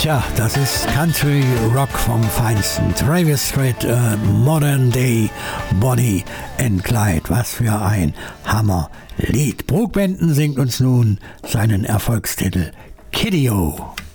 Tja, das ist Country Rock vom Feinsten. Travis Tritt, Modern Day, Bonnie and Clyde. Was für ein Hammerlied. Brook Benton singt uns nun seinen Erfolgstitel Kiddy-O.